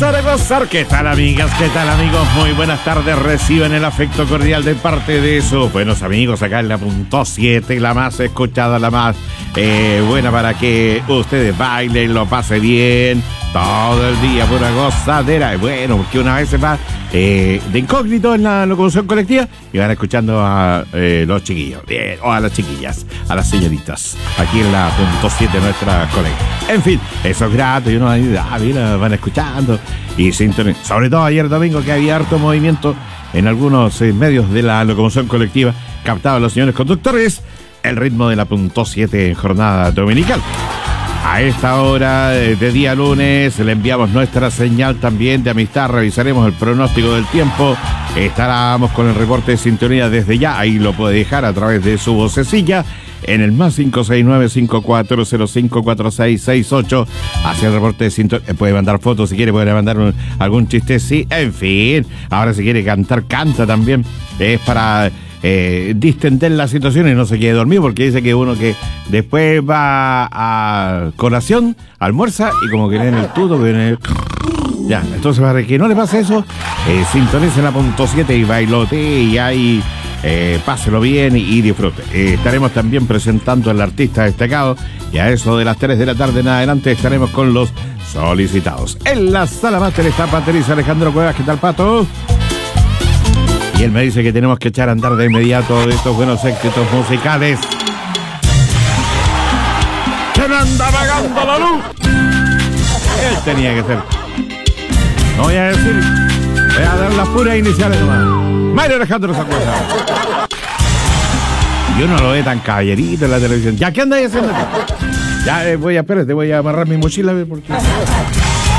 empezar a gozar. ¿Qué tal, amigas? ¿Qué tal, amigos? Muy buenas tardes. Reciben el afecto cordial de parte de sus buenos amigos acá en la punto 7, la más escuchada, la más buena para que ustedes bailen, lo pasen bien todo el día, pura gozadera. Bueno, porque una vez se va de incógnito en la locomoción colectiva y van escuchando a los chiquillos, bien, o a las chiquillas, a las señoritas, aquí en la punto 7 nuestra colega. En fin, eso es gratis y uno ahí, mira, van escuchando y sintonizan. Sobre todo ayer domingo que había harto movimiento en algunos medios de la locomoción colectiva, captaban los señores conductores el ritmo de la punto 7 en jornada dominical. A esta hora de día lunes le enviamos nuestra señal también de amistad. Revisaremos el pronóstico del tiempo. Estaremos con el reporte de sintonía desde ya. Ahí lo puede dejar a través de su vocecilla en el más 569-5405-4668. Hacia el reporte de sintonía. Puede mandar fotos si quiere, puede mandar algún chiste. Sí, en fin. Ahora si quiere cantar, canta también. Es para distender la situación y no se quede dormido, porque dice que uno que después va a colación, almuerza y como que en el tuto, ya, entonces para que no le pase eso, sintonice la punto 7 y bailotee y ahí páselo bien y disfrute. Estaremos también presentando al artista destacado y a eso de las 3 de la tarde en adelante estaremos con los solicitados. En la sala máster está Patricia Alejandro Cuevas. ¿Qué tal, Pato? Y él me dice que tenemos que echar a andar de inmediato de estos buenos éxitos musicales. ¡Se me anda apagando la luz! Él tenía que ser. No voy a decir. Voy a dar las puras iniciales nomás. Mario Alejandro Sacuesa. Yo no lo ve tan caballerito en la televisión. ¿Ya qué andáis haciendo aquí? Ya espérate, voy a amarrar mi mochila porque...